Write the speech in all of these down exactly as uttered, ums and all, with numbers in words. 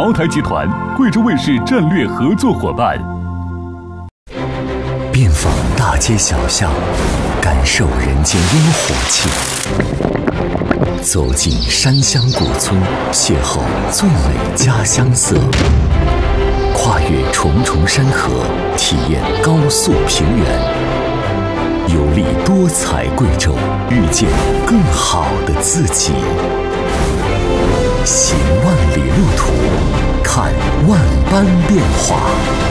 茅台集团，贵州卫视战略合作伙伴。 遍访大街小巷，感受人间烟火气；走进山乡古村，邂逅最美家乡色；跨越重重山河，体验高速平原。游历多彩贵州，遇见更好的自己。行万里路途，看万般变化。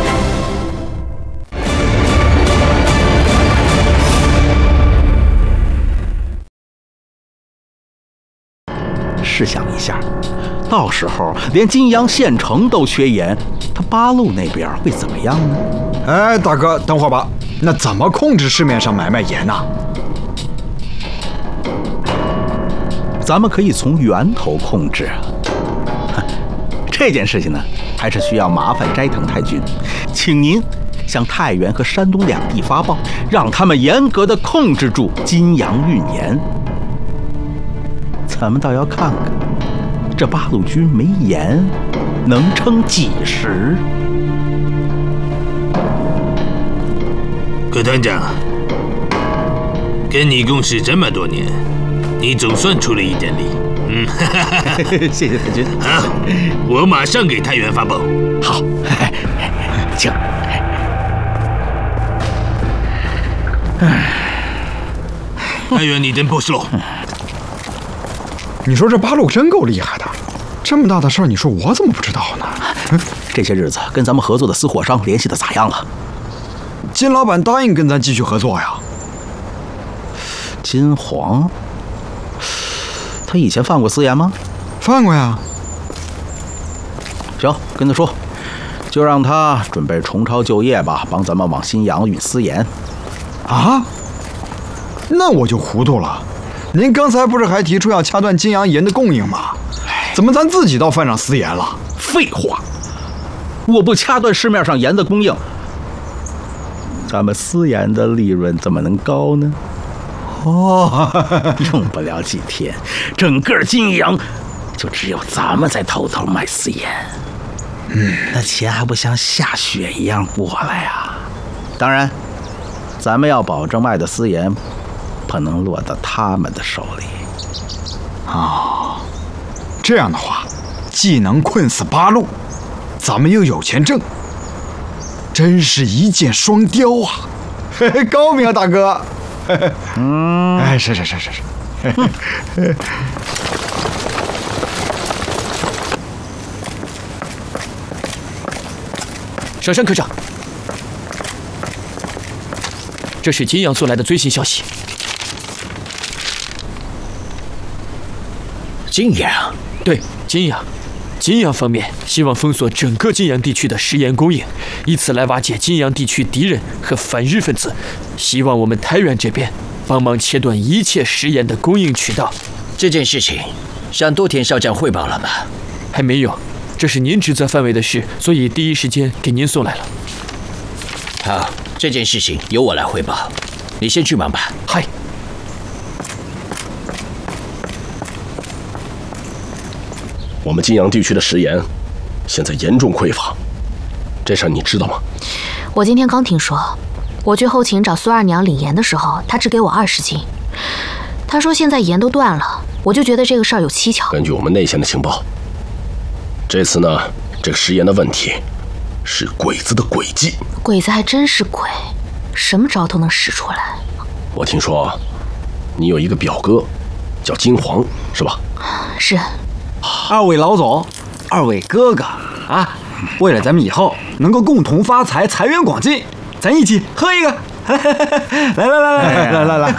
试想一下，到时候连金阳县城都缺盐，他八路那边会怎么样呢？ 哎，大哥，等会儿吧。那怎么控制市面上买卖盐呢？ 咱们可以从源头控制。这件事情呢，还是需要麻烦斋藤太君，请您向太原和山东两地发报，让他们严格的控制住金阳运盐。咱们倒要看看，这八路军没盐，能撑几时？ 葛团长，跟你共事这么多年，你总算出了一点力。嗯， 谢谢太君。 好，我马上给太原发报。 好，请。 太原，你真不slow。 你说这八路真够厉害的，这么大的事儿，你说我怎么不知道呢？ 嗯、这些日子跟咱们合作的私货商联系的咋样了？ 金老板答应跟咱继续合作呀。 金黄，他以前犯过私盐吗？ 犯过呀。 行，跟他说，就让他准备重操旧业吧，帮咱们往新阳运私盐。 啊？那我就糊涂了。您刚才不是还提出要掐断金阳盐的供应吗？怎么咱自己倒犯上私盐了？ 废话，我不掐断市面上盐的供应，咱们私盐的利润怎么能高呢？ 哦， 用不了几天，整个金阳就只有咱们在偷偷卖私盐。嗯，那钱还不像下雪一样过来啊！当然，咱们要保证卖的私盐不能落到他们的手里。 哦，这样的话，既能困死八路，咱们又有钱挣，真是一箭双雕啊！嘿嘿，高明啊，大哥！嗯，哎，是是是是是。嗯、 上山科长，这是金阳送来的最新消息。 金阳？ 对，金阳。金阳方面希望封锁整个金阳地区的食盐供应，以此来瓦解金阳地区敌人和反日分子。希望我们太原这边帮忙切断一切食盐的供应渠道。 这件事情向多田少将汇报了吗？ 还没有，这是您职责范围的事，所以第一时间给您送来了。 好，这件事情由我来汇报，你先去忙吧。 嗨。 我们金阳地区的食盐现在严重匮乏，这事儿你知道吗？ 我今天刚听说，我去后勤找苏二娘领盐的时候，她只给我二十斤。她说现在盐都断了，我就觉得这个事儿有蹊跷。 根据我们内线的情报，这次呢，这个食盐的问题是鬼子的诡计。 鬼子还真是鬼，什么招都能使出来。 我听说你有一个表哥叫金黄，是吧？ 是。 二位老总，二位哥哥啊，为了咱们以后能够共同发财，财源广进，咱一起喝一个。来来来来来来来。